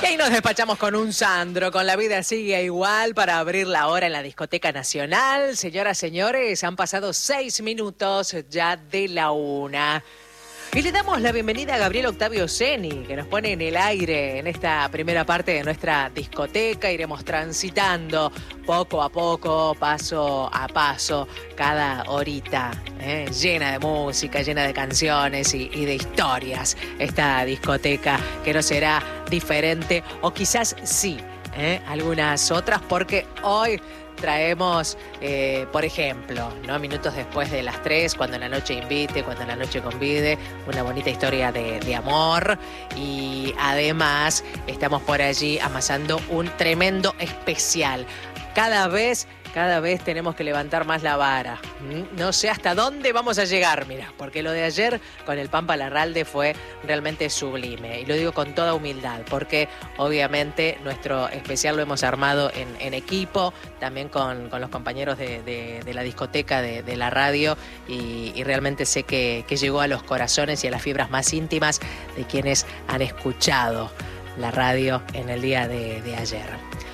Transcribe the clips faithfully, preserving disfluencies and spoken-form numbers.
Y ahí nos despachamos con un Sandro, con La Vida Sigue Igual, para abrir la hora en la Discoteca Nacional. Señoras, señores, han pasado seis minutos ya de la una. Y le damos la bienvenida a Gabriel Octavio Ceni, que nos pone en el aire en esta primera parte de nuestra discoteca. Iremos transitando poco a poco, paso a paso, cada horita, ¿eh? llena de música, llena de canciones y, y de historias. Esta discoteca que no será diferente, o quizás sí, ¿eh? algunas otras, porque hoy traemos, eh, por ejemplo, ¿no? minutos después de las tres, cuando la noche invite, cuando la noche convide, una bonita historia de, de amor. Y además estamos por allí amasando un tremendo especial. Cada vez... Cada vez tenemos que levantar más la vara. No sé hasta dónde vamos a llegar, mira, porque lo de ayer con el Pampa Larralde fue realmente sublime. Y lo digo con toda humildad, porque obviamente nuestro especial lo hemos armado en, en equipo, también con, con los compañeros de, de, de la discoteca, de, de la radio, y, y realmente sé que, que llegó a los corazones y a las fibras más íntimas de quienes han escuchado la radio en el día de, de ayer.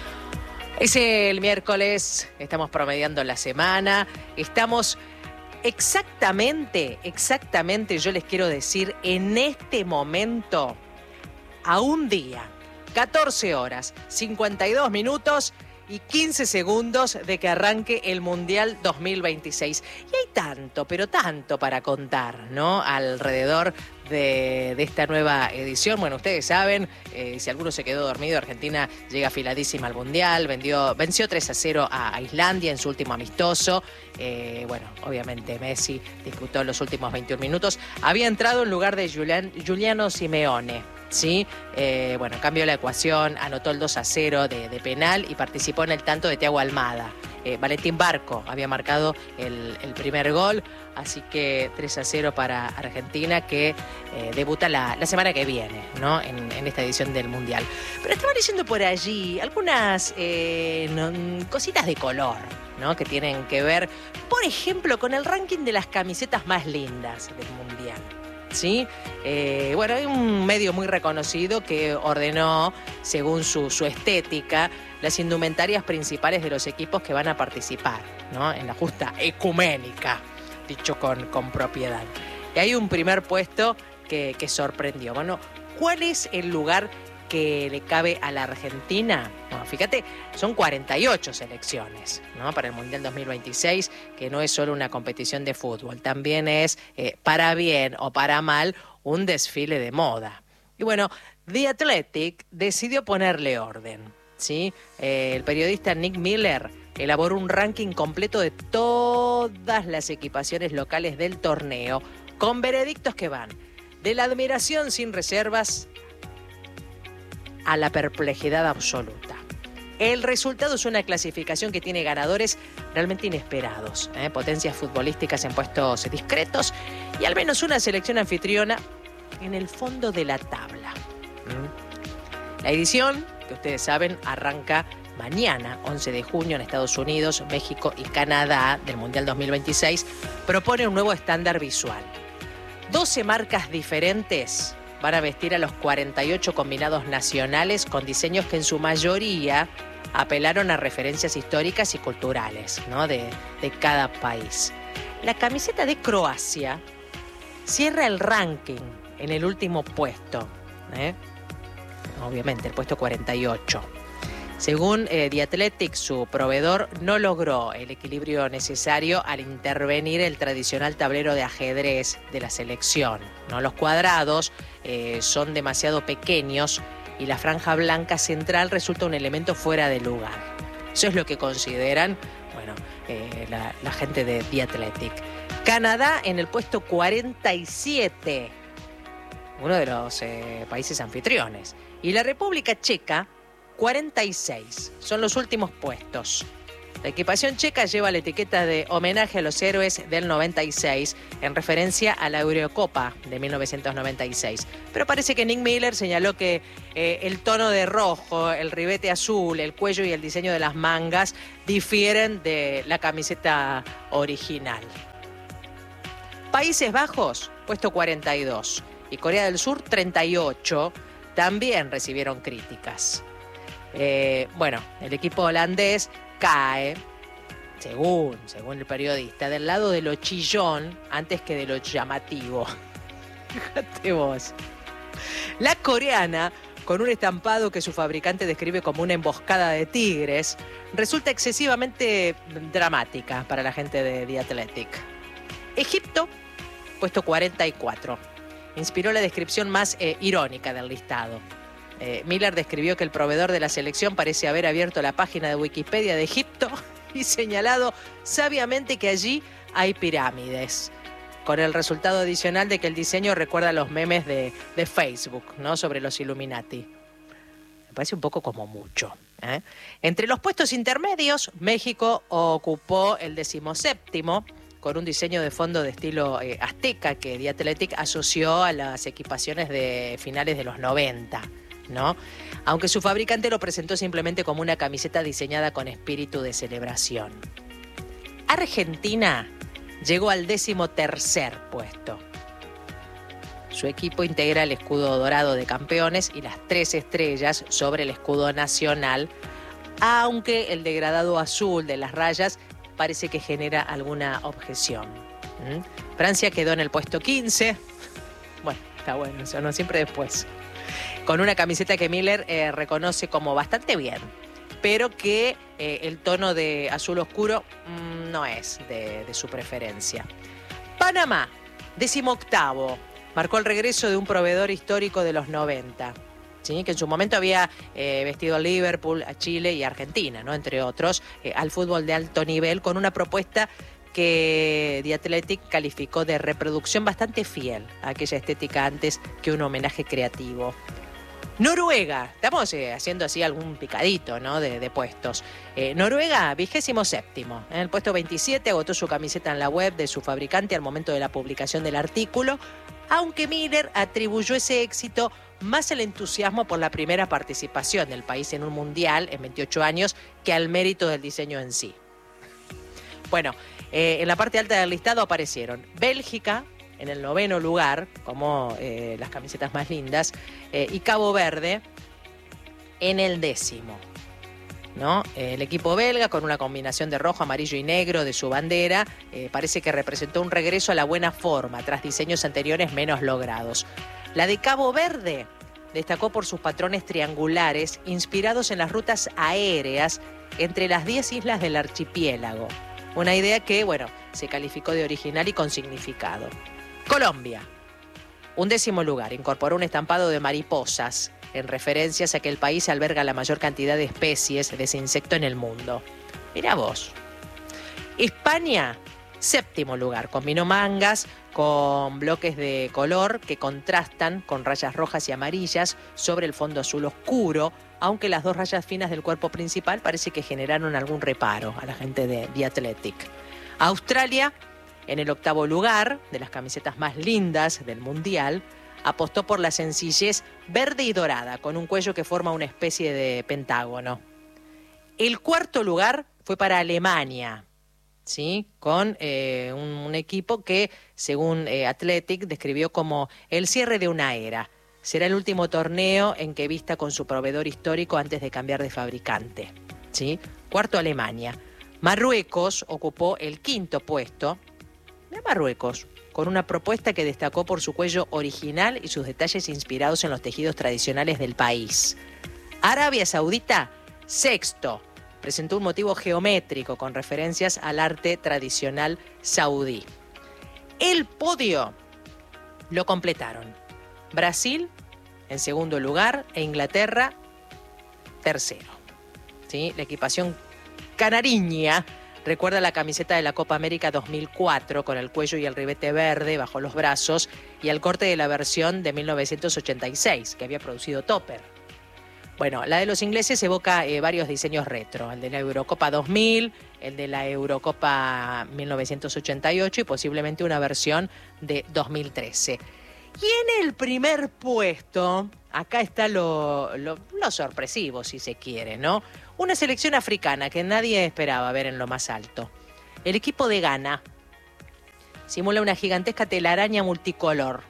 Es el miércoles, estamos promediando la semana, estamos exactamente, exactamente, yo les quiero decir, en este momento, a un día, catorce horas, cincuenta y dos minutos y quince segundos de que arranque el Mundial dos mil veintiséis. Y hay tanto, pero tanto para contar, ¿no? Alrededor de, de esta nueva edición. Bueno, ustedes saben, eh, si alguno se quedó dormido, Argentina llega afiladísima al Mundial, vendió, venció tres a cero a, a Islandia en su último amistoso. Eh, bueno, obviamente Messi disputó los últimos veintiún minutos. Había entrado en lugar de Julian, Giuliano Simeone. Sí, eh, bueno, cambió la ecuación, anotó el dos a cero de, de penal y participó en el tanto de Thiago Almada. Eh, Valentín Barco había marcado el, el primer gol, así que tres a cero para Argentina, que eh, debuta la, la semana que viene, ¿no? En, en esta edición del Mundial. Pero estaban diciendo por allí algunas eh, no, cositas de color, ¿no? Que tienen que ver, por ejemplo, con el ranking de las camisetas más lindas del Mundial. ¿Sí? Eh, bueno, hay un medio muy reconocido que ordenó, según su, su estética, las indumentarias principales de los equipos que van a participar, ¿no? En la justa ecuménica, dicho con, con propiedad. Y hay un primer puesto que, que sorprendió. Bueno, ¿cuál es el lugar que le cabe a la Argentina? Bueno, fíjate, son cuarenta y ocho selecciones, ¿no? Para el Mundial dos mil veintiséis, que no es solo una competición de fútbol, también es, eh, para bien o para mal, un desfile de moda. Y bueno, The Athletic decidió ponerle orden, ¿sí? Eh, el periodista Nick Miller elaboró un ranking completo de todas las equipaciones locales del torneo, con veredictos que van de la admiración sin reservas a la perplejidad absoluta. El resultado es una clasificación que tiene ganadores realmente inesperados, ¿eh? Potencias futbolísticas en puestos discretos y al menos una selección anfitriona en el fondo de la tabla. ¿Mm? La edición, que ustedes saben, arranca mañana, once de junio, en Estados Unidos, México y Canadá, del Mundial dos mil veintiséis, propone un nuevo estándar visual. doce marcas diferentes van a vestir a los cuarenta y ocho combinados nacionales con diseños que en su mayoría apelaron a referencias históricas y culturales, ¿no? de, de cada país. La camiseta de Croacia cierra el ranking en el último puesto, ¿eh? Obviamente, el puesto cuarenta y ocho. Según eh, The Athletic, su proveedor no logró el equilibrio necesario al intervenir el tradicional tablero de ajedrez de la selección, ¿no? Los cuadrados eh, son demasiado pequeños y la franja blanca central resulta un elemento fuera de lugar. Eso es lo que consideran, bueno, eh, la, la gente de The Athletic. Canadá en el puesto cuarenta y siete, uno de los eh, países anfitriones. Y la República Checa, cuarenta y seis. Son los últimos puestos. La equipación checa lleva la etiqueta de homenaje a los héroes del noventa y seis, en referencia a la Eurocopa de mil novecientos noventa y seis. Pero parece que Nick Miller señaló que eh, el tono de rojo, el ribete azul, el cuello y el diseño de las mangas difieren de la camiseta original. Países Bajos, puesto cuarenta y dos. Y Corea del Sur, treinta y ocho. también recibieron críticas. Eh, bueno, el equipo holandés cae, según, según el periodista, del lado de lo chillón antes que de lo llamativo. Fíjate vos. La coreana, con un estampado que su fabricante describe como una emboscada de tigres, resulta excesivamente dramática para la gente de The Athletic. Egipto, puesto cuarenta y cuatro, inspiró la descripción más eh, irónica del listado. Eh, Miller describió que el proveedor de la selección parece haber abierto la página de Wikipedia de Egipto y señalado sabiamente que allí hay pirámides, con el resultado adicional de que el diseño recuerda a los memes de, de Facebook, ¿no?, sobre los Illuminati. Me parece un poco como mucho, ¿eh? Entre los puestos intermedios, México ocupó el decimoséptimo, con un diseño de fondo de estilo eh, azteca que The Athletic asoció a las equipaciones de finales de los noventa, ¿no? Aunque su fabricante lo presentó simplemente como una camiseta diseñada con espíritu de celebración. Argentina llegó al décimo tercer puesto. Su equipo integra el escudo dorado de campeones y las tres estrellas sobre el escudo nacional, aunque el degradado azul de las rayas parece que genera alguna objeción. ¿Mm? Francia quedó en el puesto quince. Bueno, está bueno, eso no, siempre después. Con una camiseta que Miller eh, reconoce como bastante bien, pero que eh, el tono de azul oscuro mmm, no es de, de su preferencia. Panamá, decimoctavo, marcó el regreso de un proveedor histórico de los noventa. ¿Sí? Que en su momento había eh, vestido a Liverpool, a Chile y a Argentina, ¿no?, entre otros, eh, al fútbol de alto nivel, con una propuesta que The Athletic calificó de reproducción bastante fiel a aquella estética antes que un homenaje creativo. Noruega, estamos eh, haciendo así algún picadito, ¿no?, de, de puestos. Eh, Noruega, vigésimo séptimo. En el puesto veintisiete agotó su camiseta en la web de su fabricante al momento de la publicación del artículo, aunque Miller atribuyó ese éxito más al entusiasmo por la primera participación del país en un mundial en veintiocho años que al mérito del diseño en sí. Bueno, eh, en la parte alta del listado aparecieron Bélgica en el noveno lugar, como eh, las camisetas más lindas, eh, y Cabo Verde en el décimo, ¿no? Eh, el equipo belga, con una combinación de rojo, amarillo y negro de su bandera, eh, parece que representó un regreso a la buena forma tras diseños anteriores menos logrados. La de Cabo Verde destacó por sus patrones triangulares inspirados en las rutas aéreas entre las diez islas del archipiélago. Una idea que, bueno, se calificó de original y con significado. Colombia, un décimo lugar, incorporó un estampado de mariposas en referencias a que el país alberga la mayor cantidad de especies de ese insecto en el mundo. Mirá vos. España, séptimo lugar, combinó mangas con bloques de color que contrastan con rayas rojas y amarillas sobre el fondo azul oscuro, aunque las dos rayas finas del cuerpo principal parece que generaron algún reparo a la gente de The Athletic. Australia, en el octavo lugar de las camisetas más lindas del Mundial, apostó por la sencillez verde y dorada, con un cuello que forma una especie de pentágono. El cuarto lugar fue para Alemania, ¿sí?, con eh, un, un equipo que, según eh, Athletic, describió como el cierre de una era. Será el último torneo en que vista con su proveedor histórico antes de cambiar de fabricante, ¿sí? Cuarto, Alemania. Marruecos ocupó el quinto puesto. Mira, Marruecos, con una propuesta que destacó por su cuello original y sus detalles inspirados en los tejidos tradicionales del país. Arabia Saudita, sexto, presentó un motivo geométrico con referencias al arte tradicional saudí. El podio lo completaron Brasil en segundo lugar e Inglaterra tercero. ¿Sí? La equipación canariña recuerda la camiseta de la Copa América dos mil cuatro con el cuello y el ribete verde bajo los brazos y el corte de la versión de mil novecientos ochenta y seis que había producido Topper. Bueno, la de los ingleses evoca eh, varios diseños retro, el de la Eurocopa dos mil, el de la Eurocopa mil novecientos ochenta y ocho y posiblemente una versión de dos mil trece. Y en el primer puesto, acá está lo, lo, lo sorpresivo, si se quiere, ¿no? Una selección africana que nadie esperaba ver en lo más alto. El equipo de Ghana simula una gigantesca telaraña multicolor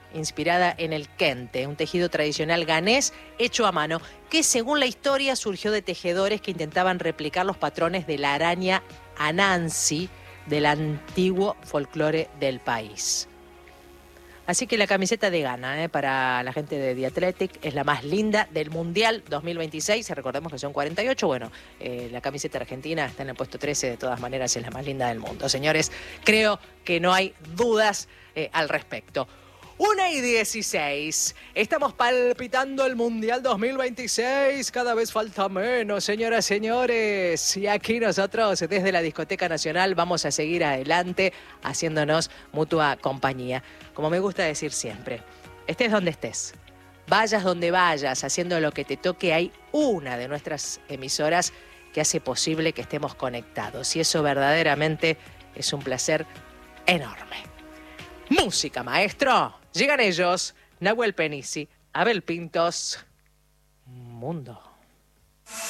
inspirada en el kente, un tejido tradicional ganés hecho a mano, que según la historia surgió de tejedores que intentaban replicar los patrones de la araña Anansi del antiguo folclore del país. Así que la camiseta de Ghana, eh, para la gente de The Athletic, es la más linda del Mundial dos mil veintiséis. Recordemos que son cuarenta y ocho. Bueno, eh, la camiseta argentina está en el puesto trece. De todas maneras, es la más linda del mundo. Señores, creo que no hay dudas eh, al respecto. una y dieciséis. Estamos palpitando el Mundial dos mil veintiséis. Cada vez falta menos, señoras y señores. Y aquí nosotros, desde la Discoteca Nacional, vamos a seguir adelante haciéndonos mutua compañía. Como me gusta decir siempre, estés donde estés, vayas donde vayas, haciendo lo que te toque, hay una de nuestras emisoras que hace posible que estemos conectados. Y eso verdaderamente es un placer enorme. Música, maestro. Llegan ellos, Nahuel Penisi, Abel Pintos, Mundo.